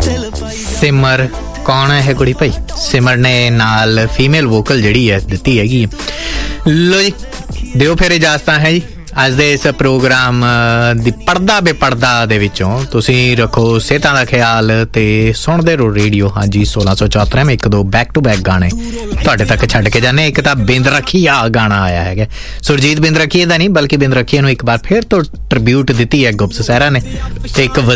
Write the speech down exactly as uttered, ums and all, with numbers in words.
ਸਿਮਰ ਕੌਣ ਹੈ ਇਹ ਕੁੜੀ ਭਾਈ? ਸਿਮਰ ਨੇ ਨਾਲ ਫੀਮੇਲ ਵੋਕਲ ਜਿਹੜੀ ਹੈ ਦਿੱਤੀ ਹੈਗੀ। ਲੋ ਜੀ ਦਿਓ ਫਿਰ ਇਜਾਜ਼ਤਾਂ ਹੈ ਜੀ ਅੱਜ ਦੇ ਇਸ ਪ੍ਰੋਗਰਾਮ ਦੀ ਪੜਦਾ ਬੇਪੜਦਾ ਦੇ ਵਿੱਚੋਂ। ਤੁਸੀਂ ਰੱਖੋ ਸਿਹਤਾਂ ਦਾ ਖਿਆਲ ਤੇ ਸੁਣਦੇ ਰਹੋ ਰੇਡੀਓ। ਹਾਂਜੀ ਸੋਲਾਂ ਸੌ ਚੌਹਤਰ ਮੈਂ ਇੱਕ ਦੋ ਬੈਕ ਟੂ ਬੈਕ ਗਾਣੇ ਤੁਹਾਡੇ ਤੱਕ ਛੱਡ ਕੇ ਜਾਂਦੇ। ਇੱਕ ਤਾਂ ਬਿੰਦ ਰੱਖੀਆ ਗਾਣਾ ਆਇਆ ਹੈਗਾ ਸੁਰਜੀਤ ਬਿੰਦ ਰੱਖੀਏ ਦਾ ਨਹੀਂ ਬਲਕਿ ਬਿੰਦ ਰੱਖੀਏ ਨੂੰ ਇੱਕ ਵਾਰ ਫਿਰ ਤੋਂ ਟ੍ਰਿਬਿਊਟ ਦਿੱਤੀ ਹੈ ਗੁਪਤ ਸਹਿਰਾ ਨੇ। ਤੇ ਇੱਕ